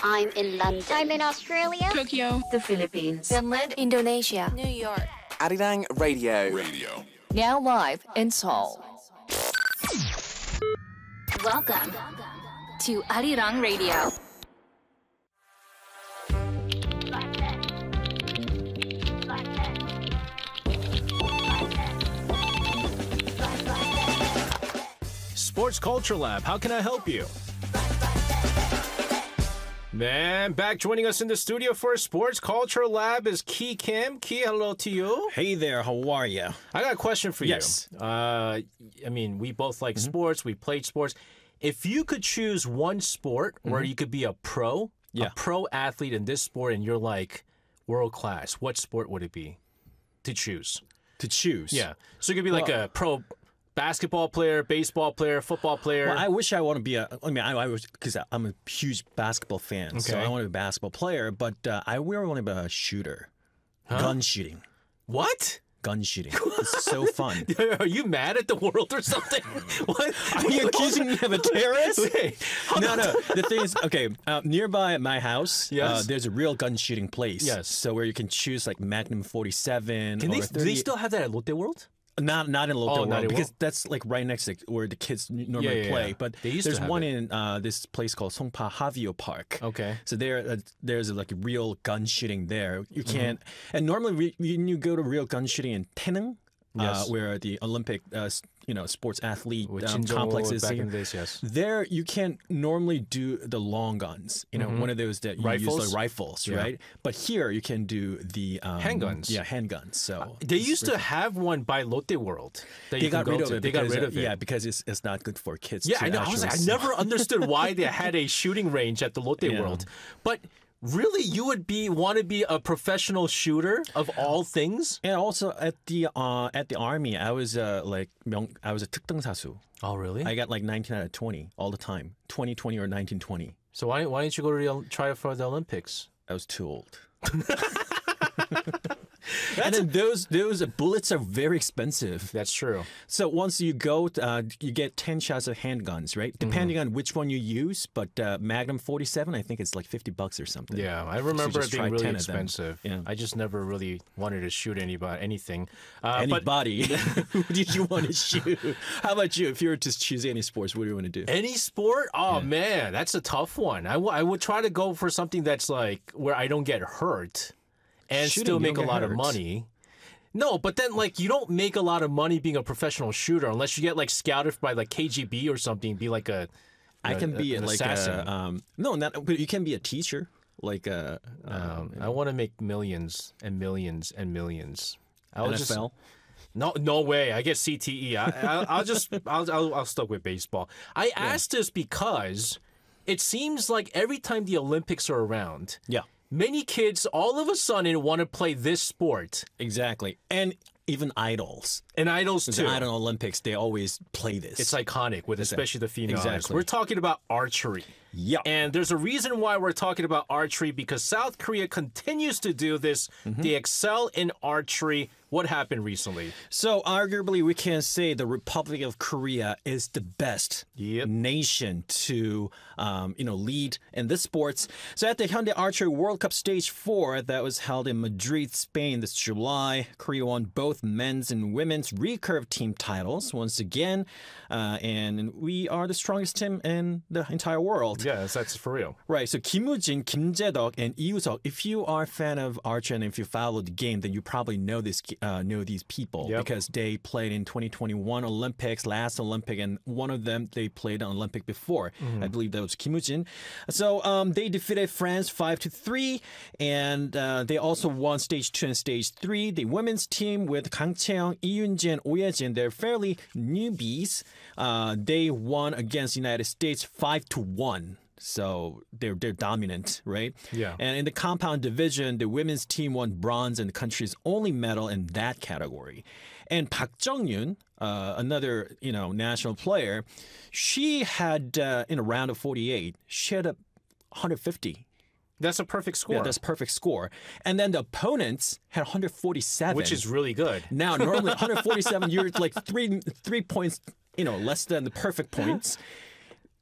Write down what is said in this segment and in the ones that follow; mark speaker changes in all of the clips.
Speaker 1: I'm in London.
Speaker 2: I'm in Australia.
Speaker 3: Tokyo.
Speaker 4: The Philippines.
Speaker 2: Finland.
Speaker 5: Indonesia.
Speaker 2: New York.
Speaker 6: Arirang Radio.
Speaker 5: Now live in Seoul.
Speaker 1: Welcome to Arirang Radio.
Speaker 7: Sports Culture Lab, how can I help you? Man, back joining us in the studio for Sports Culture Lab is Ki Kim. Ki, hello to you.
Speaker 8: Hey there, how are you?
Speaker 7: I got a question for
Speaker 8: Yes.
Speaker 7: you. I mean, we both like sports. We played sports. If you could choose one sport where you could be a pro athlete in this sport, and you're like world class, what sport would it be to choose?
Speaker 8: To choose?
Speaker 7: Yeah. So you could be like a pro basketball player, baseball player, football player.
Speaker 8: Well, I wish I want to be I was, because I'm a huge basketball fan, so
Speaker 7: Okay.
Speaker 8: I want to be a basketball player, but I really want to be a shooter. Gun shooting.
Speaker 7: What?
Speaker 8: Gun shooting. It's so fun.
Speaker 7: Are you mad at the world or something? What?
Speaker 8: Are you accusing me of a terrorist?
Speaker 7: Okay.
Speaker 8: No. The thing is, okay, nearby my house,
Speaker 7: Yes.
Speaker 8: there's a real gun shooting place.
Speaker 7: Yes.
Speaker 8: So where you can choose like Magnum 47 or
Speaker 7: Do
Speaker 8: 30.
Speaker 7: they still have that at Lotte World?
Speaker 8: Not in Lotte
Speaker 7: Oh,
Speaker 8: World,
Speaker 7: not in
Speaker 8: because
Speaker 7: World.
Speaker 8: that's like right next to where the kids normally
Speaker 7: Yeah.
Speaker 8: play. But
Speaker 7: They used to
Speaker 8: there's
Speaker 7: have
Speaker 8: one
Speaker 7: it.
Speaker 8: in this place called Songpa Havio Park.
Speaker 7: Okay.
Speaker 8: So there's like a real gun shooting there. You
Speaker 7: Mm-hmm.
Speaker 8: can't. And normally when you go to real gun shooting in Taenung,
Speaker 7: Yes.
Speaker 8: where the Olympic sports athlete
Speaker 7: With Shin Jong-il
Speaker 8: complex is.
Speaker 7: back in the days, yes.
Speaker 8: There you can't normally do the long guns. You know, one of those that you use
Speaker 7: Rifles?
Speaker 8: like rifles,
Speaker 7: Yeah.
Speaker 8: right? But here you can do the
Speaker 7: Handguns.
Speaker 8: Yeah, handguns. So
Speaker 7: They used to have one by Lotte World. That
Speaker 8: they
Speaker 7: you
Speaker 8: got
Speaker 7: can
Speaker 8: rid
Speaker 7: go
Speaker 8: of
Speaker 7: to.
Speaker 8: it.
Speaker 7: They got
Speaker 8: because,
Speaker 7: rid of it.
Speaker 8: Yeah, because it's not good for kids.
Speaker 7: Yeah,
Speaker 8: to
Speaker 7: I know. I
Speaker 8: actually
Speaker 7: never understood why they had a shooting range at the Lotte
Speaker 8: Yeah.
Speaker 7: World. But really, you would want to be a professional shooter of all things?
Speaker 8: And also at the army, I was I was a 특등사수.
Speaker 7: Oh, really?
Speaker 8: I got like 19 out of 20 all the time, 20, or 19, 20.
Speaker 7: So why didn't you go to try for the Olympics?
Speaker 8: I was too old. And then those bullets are very expensive.
Speaker 7: That's true.
Speaker 8: So once you go, you get 10 shots of handguns, right? Depending on which one you use. But Magnum 47, I think it's like $50 or something.
Speaker 7: Yeah, I
Speaker 8: So
Speaker 7: remember
Speaker 8: just
Speaker 7: it being
Speaker 8: try
Speaker 7: really
Speaker 8: 10 of them.
Speaker 7: expensive.
Speaker 8: Yeah.
Speaker 7: I just never really wanted to shoot anything.
Speaker 8: Anybody? Who did you want to shoot? How about you? If you were to choose any sports, what do you want to do?
Speaker 7: Any sport? Oh, man, that's a tough one. I would try to go for something that's like where I don't get hurt and
Speaker 8: Shooting,
Speaker 7: still
Speaker 8: you
Speaker 7: make a
Speaker 8: don't get
Speaker 7: lot of
Speaker 8: hurt.
Speaker 7: money. No, but then like you don't make a lot of money being a professional shooter unless you get like scouted by like KGB or something. Be like a
Speaker 8: I can be
Speaker 7: an
Speaker 8: like
Speaker 7: assassin.
Speaker 8: but you can be a teacher, like
Speaker 7: I want to make millions and millions and millions. I'll
Speaker 8: NFL.
Speaker 7: No way. I get CTE. I'll stuck with baseball. I asked this because it seems like every time the Olympics are around,
Speaker 8: Yeah,
Speaker 7: many kids all of a sudden want to play this sport.
Speaker 8: exactly. And even idols.
Speaker 7: And idols
Speaker 8: The
Speaker 7: too.
Speaker 8: Idol Olympics, they always play this.
Speaker 7: It's iconic with especially the female idols.
Speaker 8: Exactly.
Speaker 7: We're talking about archery.
Speaker 8: Yeah.
Speaker 7: And there's a reason why we're talking about archery because South Korea continues to do this. They excel in archery. What happened recently?
Speaker 8: So arguably, we can say the Republic of Korea is the best
Speaker 7: Yep.
Speaker 8: nation to, lead in this sports. So at the Hyundai Archery World Cup Stage 4 that was held in Madrid, Spain this July, Korea won both men's and women's recurve team titles once again. And we are the strongest team in the entire world.
Speaker 7: Yes, that's for real.
Speaker 8: Right, so Kim Woo-jin, Kim Jae-deok, and Lee Woo-seok, if you are a fan of archery and if you follow the game, then you probably know these people
Speaker 7: Yep.
Speaker 8: because they played in 2021 Olympics, last Olympic, and one of them, they played an Olympic before. I believe that was Kim Woo-jin. So they defeated France 5-3, and they also won Stage 2 and Stage 3. The women's team with Kang Chae-young, Lee Yoon-jin, Oh Ye-jin, they're fairly newbies. They won against the United States 5-1. So they're dominant, right?
Speaker 7: Yeah.
Speaker 8: And in the compound division, the women's team won bronze and the country's only medal in that category. And Park Jung-yoon, another national player, she had in a round of 48, she had a 150.
Speaker 7: That's a perfect score.
Speaker 8: Yeah, that's perfect score. And then the opponents had 147,
Speaker 7: which is really good.
Speaker 8: now normally 147. You're like three points, less than the perfect points.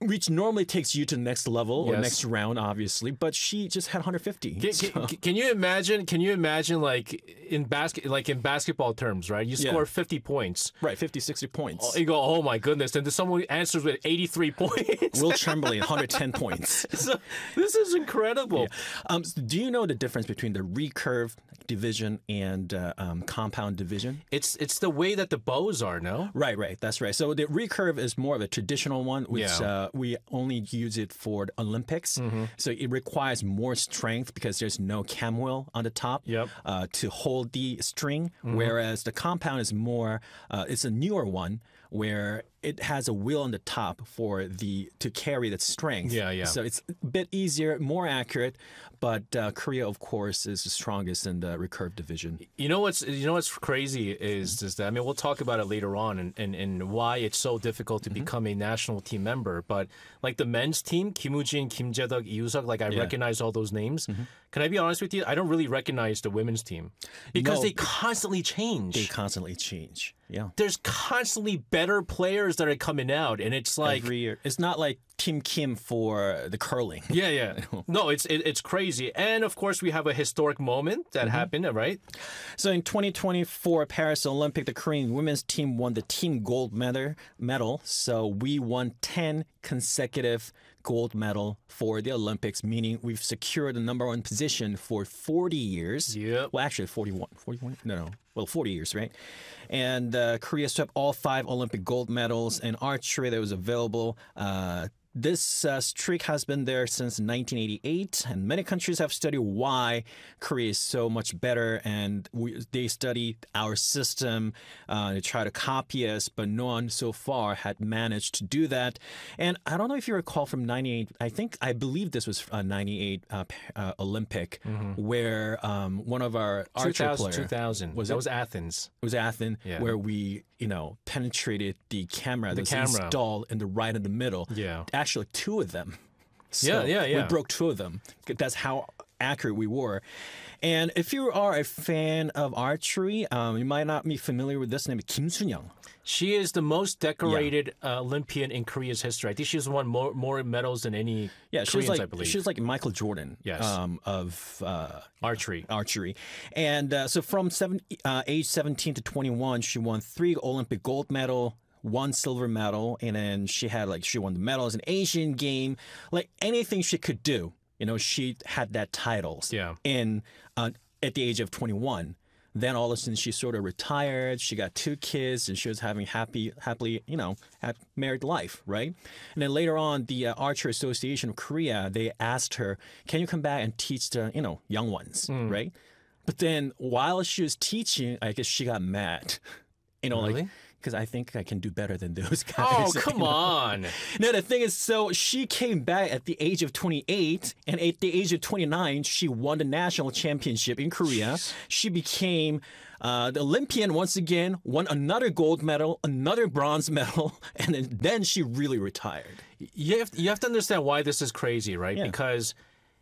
Speaker 8: which normally takes you to the next level or
Speaker 7: Yes.
Speaker 8: next round, obviously. But she just had 150.
Speaker 7: Can you imagine? Can you imagine like in basketball terms, right? You score 50 points.
Speaker 8: Right, 50, 60 points.
Speaker 7: You go, oh my goodness! And then someone answers with 83 points.
Speaker 8: Will Chamberlain, 110 points.
Speaker 7: So, this is incredible.
Speaker 8: So do you know the difference between the recurve division and compound division?
Speaker 7: It's the way that the bows are, no?
Speaker 8: Right, that's right. So the recurve is more of a traditional one, which we only use it for the Olympics. So it requires more strength because there's no cam wheel on the top to hold the string, whereas the compound is more, it's a newer one where it has a wheel on the top to carry that strength. So it's a bit easier, more accurate, but Korea, of course, is the strongest in the recurve division.
Speaker 7: You know what's crazy is that, I mean, we'll talk about it later on and why it's so difficult to become a national team member. But like the men's team, Kim Woo-jin, Kim Jae-deok, Lee Woo-seok, like I recognize all those names. Can I be honest with you? I don't really recognize the women's team because they constantly change.
Speaker 8: They constantly change. Yeah.
Speaker 7: There's constantly better players that are coming out, and it's like
Speaker 8: every year. It's not like Team Kim for the curling.
Speaker 7: Yeah. No, it's crazy. And of course, we have a historic moment that happened, right?
Speaker 8: So in 2024 Paris Olympic, the Korean women's team won the team gold medal. So we won 10 consecutive gold medal for the Olympics, meaning we've secured the number one position for 40 years. Well, actually 41. No. Well, 40 years, right? And Korea swept all 5 Olympic gold medals in archery that was available. This streak has been there since 1988, and many countries have studied why Korea is so much better, and they study our system. They try to copy us, but no one so far had managed to do that. And I don't know if you recall from 98, I believe this was 98 Olympic, where one of our archer players...
Speaker 7: 2000. That was Athens.
Speaker 8: It was Athens, where we, penetrated the camera that was installed in the right in the middle. Actually 2 of them. So we broke 2 of them. That's how accurate we were. And if you are a fan of archery, you might not be familiar with this name, Kim Sun-young.
Speaker 7: She is the most decorated Olympian in Korea's history. I think she's won more medals than any Koreans, I believe.
Speaker 8: She's like Michael Jordan of
Speaker 7: archery.
Speaker 8: And so from age 17 to 21, she won 3 Olympic gold medal, 1 silver medal, and then she won the medals in Asian game. Like anything she could do, she had that titles. In at the age of 21. Then all of a sudden she sort of retired. She got 2 kids, and she was having happily, had married life, right? And then later on, the Archer Association of Korea, they asked her, "Can you come back and teach the young ones?" Right? But then while she was teaching, I guess she got mad.
Speaker 7: Really?
Speaker 8: Because I think I can do better than those guys.
Speaker 7: Oh, come on.
Speaker 8: No, the thing is, so she came back at the age of 28, and at the age of 29, she won the national championship in Korea. She became the Olympian once again, won another gold medal, another bronze medal, and then she really retired.
Speaker 7: You have to understand why this is crazy, right? Because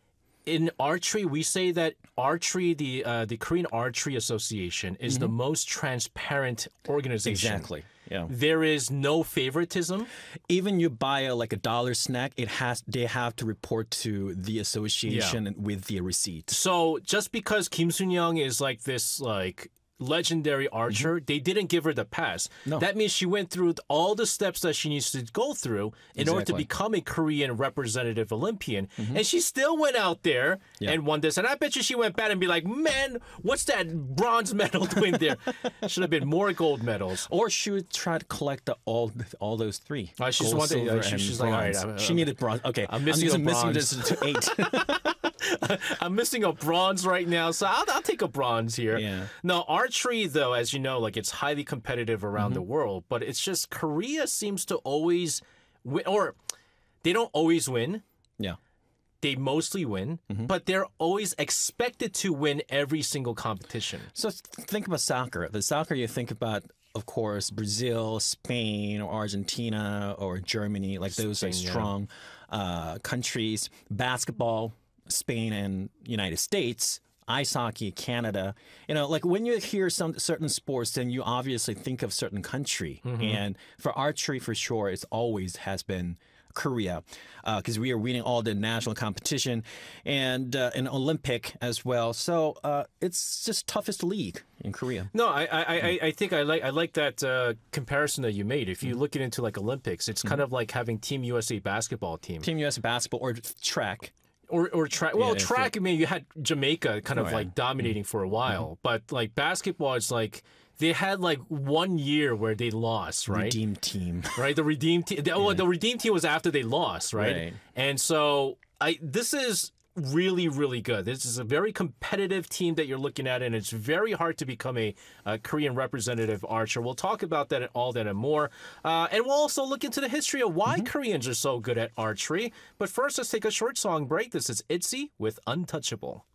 Speaker 7: in archery, we say that archery, the Korean Archery Association, is the most transparent organization.
Speaker 8: Exactly. Yeah.
Speaker 7: There is no favoritism.
Speaker 8: Even you buy a $1 snack, they have to report to the association with the receipt.
Speaker 7: So just because Kim Sun-young is like this legendary archer, they didn't give her the pass.
Speaker 8: No.
Speaker 7: That means she went through all the steps that she needs to go through in order to become a Korean representative Olympian. And she still went out there and won this. And I bet you she went back and be like, man, what's that bronze medal doing there? Should have been more gold medals.
Speaker 8: Or she would try to collect all those 3.
Speaker 7: She's
Speaker 8: gold, silver,
Speaker 7: she's
Speaker 8: and
Speaker 7: like,
Speaker 8: bronze.
Speaker 7: all right,
Speaker 8: she needed bronze. Okay,
Speaker 7: I'm missing
Speaker 8: this to 8.
Speaker 7: I'm missing a bronze right now, so I'll take a bronze here.
Speaker 8: Yeah.
Speaker 7: No, archery, though, as you know, it's highly competitive around the world, but it's just Korea seems to always win, or they don't always win.
Speaker 8: Yeah.
Speaker 7: They mostly win, but they're always expected to win every single competition.
Speaker 8: So think about soccer. The soccer you think about, of course, Brazil, Spain, or Argentina, or Germany, those are strong countries. Basketball, Spain and United States. Ice hockey, Canada. When you hear some certain sports, then you obviously think of certain country. And for archery, for sure, it always has been Korea, because we are winning all the national competition and an Olympic as well. So it's just toughest league in Korea.
Speaker 7: No, I think I like that comparison that you made. If you look it into like Olympics, it's kind of like having Team USA basketball team.
Speaker 8: Team USA basketball or track.
Speaker 7: Or track. Well,
Speaker 8: Yeah,
Speaker 7: track, I mean, you had Jamaica kind of
Speaker 8: Right.
Speaker 7: like dominating for a while. But like basketball, it's like they had like 1 year where they lost, right?
Speaker 8: Redeem team.
Speaker 7: Right? The redeem team. The redeem team was after they lost, right?
Speaker 8: Right.
Speaker 7: And so this is really, really good. This is a very competitive team that you're looking at, and it's very hard to become a Korean representative archer. We'll talk about that, all that and more. And we'll also look into the history of why Koreans are so good at archery. But first, let's take a short song break. This is ITZY with Untouchable.